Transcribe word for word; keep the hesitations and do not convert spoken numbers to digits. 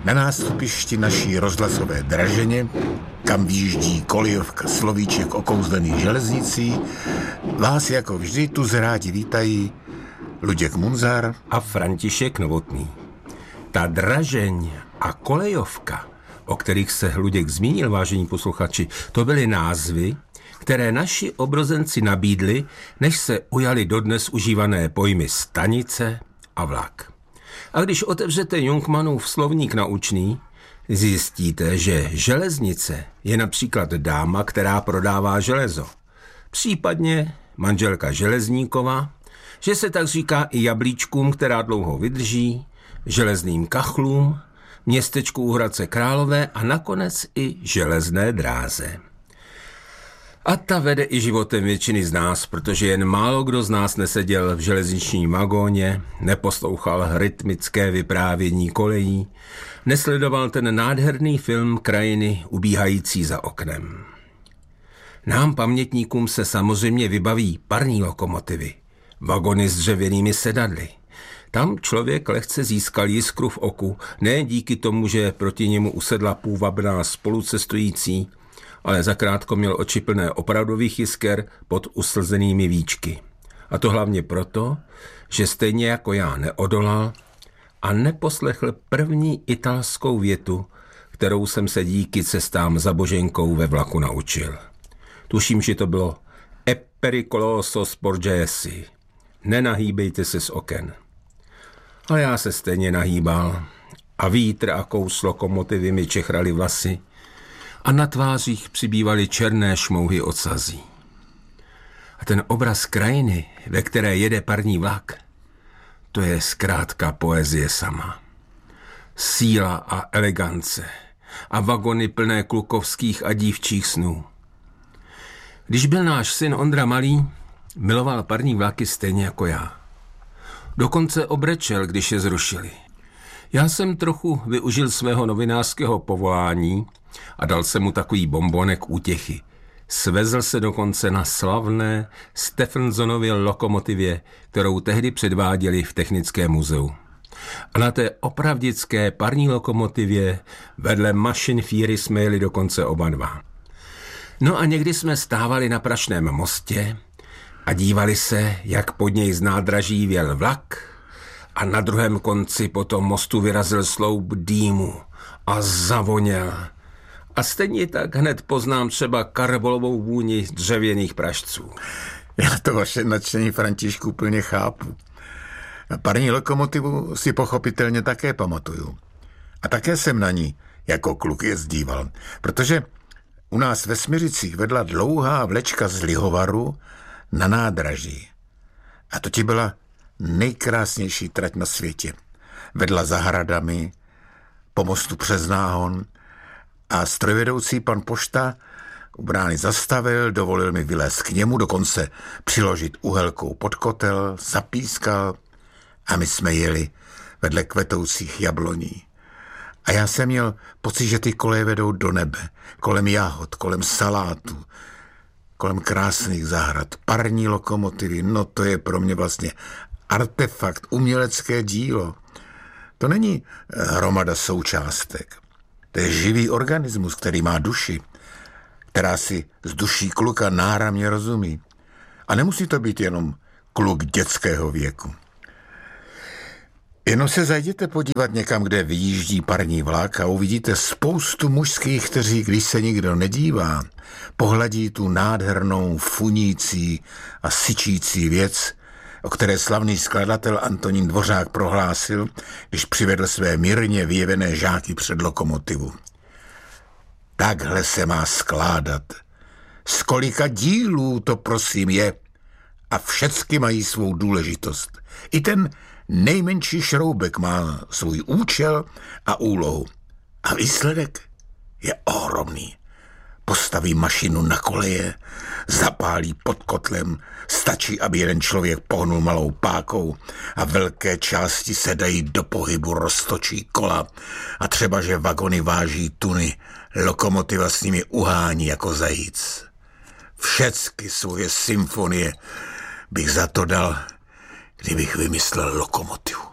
Na nástupišti naší rozhlasové draženě, kam výjíždí kolejovka Slovíček okouzlený železnicí, vás jako vždy tu zrádi vítají Luděk Munzar a František Novotný. Ta dražeň a kolejovka, o kterých se Luděk zmínil, vážení posluchači, to byly názvy, které naši obrozenci nabídli, než se ujali dodnes užívané pojmy stanice a vlak. A když otevřete Jungmannův slovník naučný, zjistíte, že železnice je například dáma, která prodává železo. Případně manželka železníkova, že se tak říká i jablíčkům, která dlouho vydrží, železným kachlům, městečku u Hradce Králové a nakonec i železné dráze. A ta vede i životem většiny z nás, protože jen málo kdo z nás neseděl v železničním vagóně, neposlouchal rytmické vyprávění kolejí, nesledoval ten nádherný film krajiny ubíhající za oknem. Nám pamětníkům se samozřejmě vybaví parní lokomotivy, vagony s dřevěnými sedadly. Tam člověk lehce získal jiskru v oku, ne díky tomu, že proti němu usedla půvabná spolucestující, ale zakrátko měl oči plné opravdových jisker pod uslzenými víčky. A to hlavně proto, že stejně jako já neodolal a neposlechl první italskou větu, kterou jsem se díky cestám za Boženkou ve vlaku naučil. Tuším, že to bylo "E pericoloso sporgersi", nenahýbejte se z oken. Ale já se stejně nahýbal a vítr a kous lokomotivy mi čechrali vlasy a na tvářích přibývaly černé šmouhy odsazí. A ten obraz krajiny, ve které jede parní vlak, to je zkrátka poezie sama. Síla a elegance a vagony plné klukovských a dívčích snů. Když byl náš syn Ondra malý, miloval parní vlaky stejně jako já. Dokonce obrečel, když je zrušili. Já jsem trochu využil svého novinářského povolání a dal jsem mu takový bombonek útěchy. Svezl se dokonce na slavné Stephensonově lokomotivě, kterou tehdy předváděli v Technickém muzeu. A na té opravdické parní lokomotivě vedle mašinfíry jsme jeli dokonce oba dva. No a někdy jsme stávali na Prašném mostě a dívali se, jak pod něj z nádraží vjel vlak a na druhém konci po tom mostu vyrazil sloup dýmu a zavoněl. A stejně tak hned poznám třeba karbolovou vůni dřevěných pražců. Já to vaše nadšení, Františku, plně chápu. Parní lokomotivu si pochopitelně také pamatuju. A také jsem na ní jako kluk jezdíval, protože u nás ve Smiřicích vedla dlouhá vlečka z Lihovaru na nádraží. A to ti byla nejkrásnější trať na světě. Vedla zahradami, po mostu přes Náhon a strojvedoucí pan Pošta u brány zastavil, dovolil mi vylézt k němu, dokonce přiložit uhelkou pod kotel, zapískal a my jsme jeli vedle kvetoucích jabloní. A já jsem měl pocit, že ty koleje vedou do nebe, kolem jahod, kolem salátu, kolem krásných zahrad, parní lokomotivy, no to je pro mě vlastně artefakt, umělecké dílo. To není hromada součástek. To je živý organismus, který má duši, která si z duší kluka náramně rozumí. A nemusí to být jenom kluk dětského věku. Jenom se zajděte podívat někam, kde vyjíždí parní vlak a uvidíte spoustu mužských, kteří, když se nikdo nedívá, pohladí tu nádhernou, funící a syčící věc, o které slavný skladatel Antonín Dvořák prohlásil, když přivedl své mírně vyjevené žáky před lokomotivu. Takhle se má skládat. Z kolika dílů to prosím je a všecky mají svou důležitost. I ten nejmenší šroubek má svůj účel a úlohu. A výsledek je ohromný. Postaví mašinu na koleje, zapálí pod kotlem, stačí, aby jeden člověk pohnul malou pákou a velké části se dají do pohybu, roztočí kola a třeba, že vagony váží tuny, lokomotiva s nimi uhání jako zajíc. Všecky svoje symfonie bych za to dal, kdybych vymyslel lokomotivu.